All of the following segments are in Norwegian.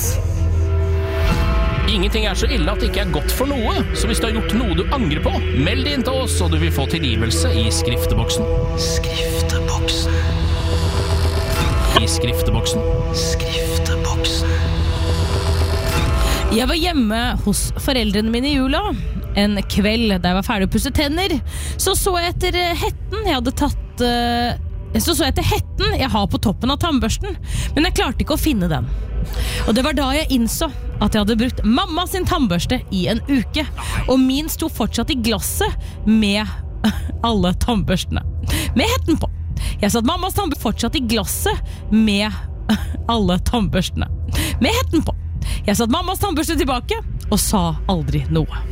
Ingenting så ille at det ikke godt for noe, så hvis du har gjort noe du angrer på, meld det inn til oss, og du vil få tilgivelse i skrifteboksen. Skrifteboksen. I skrifteboksen. Skrifteboksen. Jeg var hjemme hos foreldrene mine i jula. En kveld da jeg var ferdig å pusse tenner, så jeg etter hetten jeg hadde tatt Så jeg etter hetten jeg har på toppen av tannbørsten, men jeg klarte ikke å finne den. Og det var da jeg innså at jeg hadde brukt mamma sin tannbørste i en uke, og min sto fortsatt i glasset med alle tannbørstene, med hetten på. Jeg satt mammas tannbørste fortsatt i glasset med alle tannbørstene, med hetten på. Jeg satt mammas tannbørste tilbake og sa aldri noe.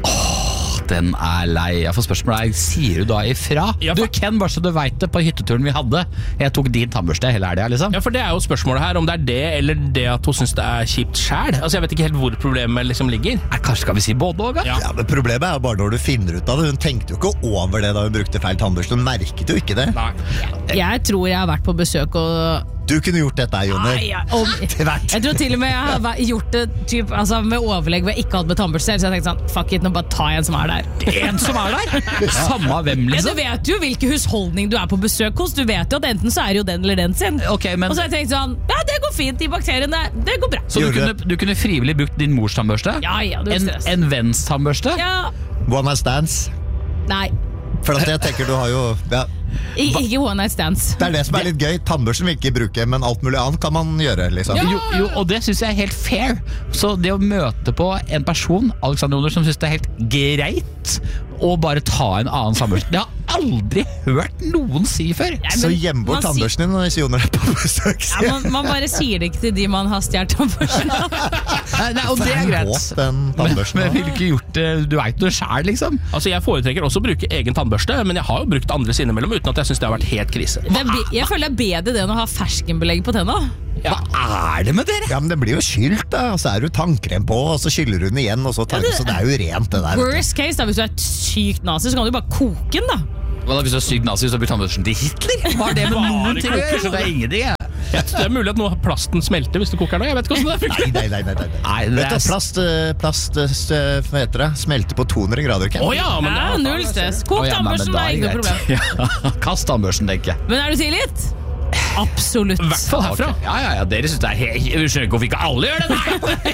Den lei. Jeg får spørsmålet sier du da ifra? Ja, du Ken, bare så du vet det, på hytteturen vi hadde, jeg tok din tannbørste hele helgen, liksom. Ja, for det jo spørsmålet her, om det det, eller det at hun synes det kjipt selv. Altså, jeg vet ikke helt hvor problemet liksom ligger. Kanskje skal vi si både og, Ja, men problemet bare når du finner ut av det. Hun tenkte jo ikke over det da hun brukte feil tannbørste. Hun merket jo ikke det. Nei. Jeg tror jeg har vært på besøk og Du kunne gjort dette, Joner. Jeg tror til og med jeg har gjort det med overlegg hvor jeg ikke hadde med tannbørste selv, så jeg tenkte sånn, fuck it, nå bare ta en som der. En som der? Samme hvem, liksom? Ja, du vet jo hvilken husholdning du på besøk hos. Du vet jo at enten så det jo den eller den sin. Okay, men og så har jeg tenkt sånn, ja, det går fint, de bakteriene, det går bra. Så du kunne frivillig brukt din mors tannbørste? Ja, det var stress. En venns tannbørste? Ja. One night stands. Nei. For at jeg tenker du har jo ikke one night stands. Det det som litt gøy. Tannbørsten vil ikke bruke, men alt mulig annet kan man gjøre, liksom. Jo, og det synes jeg helt fair. Så det å møte på en person, Alexander Joner, som synes det helt greit å bare ta en annen tannbørste, det har aldri hørt noen si før. Så gjem bort tannbørsten din hvis Joner på besøk. Ja, man bare sier det ikke til de man har stjert tannbørsten. Nei, og det greit. Men jeg ville ikke gjort det. Du vet det selv, liksom. Altså, jeg foretrekker også å bruke egen tannbørste, men jeg har jo brukt andres innimellom uten at jeg synes det har vært helt krise. Jeg føler det bedre det enn å ha ferskenbelegg på tenna. Ja. Hva det med dere? Ja, men det blir jo skylt da. Og så du tannkrem på, og så skyller hun igjen, og så så det jo rent det der. Worst case da, hvis du et sykt nazi, så kan du bare koke den da. Hva da, hvis du sykt nazi, så blir tannbørsten til Hitler? Hva det med noen ting å gjøre? Så det ingenting, Det mulig at noe av plasten smelter hvis du koker den. Jeg vet ikke hvordan det funker. Nei. Vet du, plast hva heter det? Smelter på 200 grader, Ken. Men ja, null stress. Kok tannbørsten, det ikke noe problem. Ja, kast tannbørsten, tenker jeg. Men du tilgitt? Absolutt. I hvert fall herfra. Ja, dere synes det helt... Jeg skjønner ikke hvorfor ikke alle gjør det.